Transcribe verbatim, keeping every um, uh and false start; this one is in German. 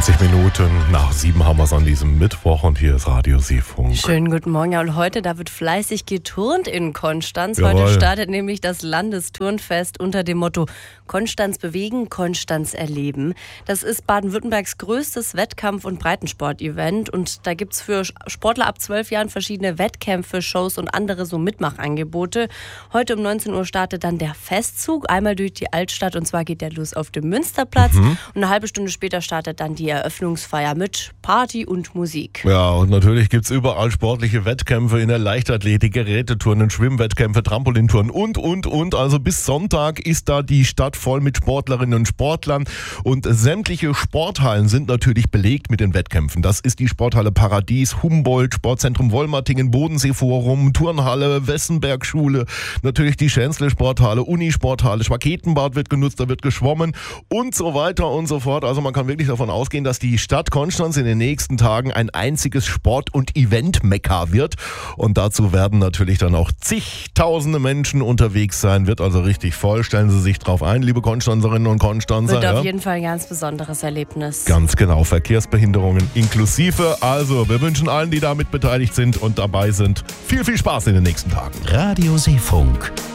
zwanzig Minuten nach sieben haben wir es an diesem Mittwoch und hier ist Radio Seefunk. Schönen guten Morgen. Ja, und heute, da wird fleißig geturnt in Konstanz. Jawohl. Heute startet nämlich das Landesturnfest unter dem Motto Konstanz bewegen, Konstanz erleben. Das ist Baden-Württembergs größtes Wettkampf- und Breitensport-Event. Und da gibt es für Sportler ab zwölf Jahren verschiedene Wettkämpfe, Shows und andere so Mitmachangebote. Heute um neunzehn Uhr startet dann der Festzug, einmal durch die Altstadt. Und zwar geht der los auf dem Münsterplatz. Mhm. Und eine halbe Stunde später startet dann die Eröffnungsfeier mit Party und Musik. Ja, und natürlich gibt es überall sportliche Wettkämpfe in der Leichtathletik, Geräteturnen, Schwimmwettkämpfe, Trampolintouren und, und, und. Also bis Sonntag ist da die Stadt voll mit Sportlerinnen und Sportlern. Und sämtliche Sporthallen sind natürlich belegt mit den Wettkämpfen. Das ist die Sporthalle Paradies, Humboldt, Sportzentrum Wollmattingen, Bodenseeforum, Turnhalle, Wessenberg-Schule, natürlich die Schänzle-Sporthalle, Unisporthalle, Schwaketenbad wird genutzt, da wird geschwommen und so weiter und so fort. Also man kann wirklich davon ausgehen, dass die Stadt Konstanz in den nächsten Tagen ein einziges Sport- und Event-Mekka wird. Und dazu werden natürlich dann auch zigtausende Menschen unterwegs sein. Wird also richtig voll. Stellen Sie sich drauf ein, liebe Konstanzerinnen und Konstanzer. Wird auf ja? jeden Fall ein ganz besonderes Erlebnis. Ganz genau. Verkehrsbehinderungen inklusive. Also wir wünschen allen, die damit beteiligt sind und dabei sind, viel, viel Spaß in den nächsten Tagen. Radio Seefunk.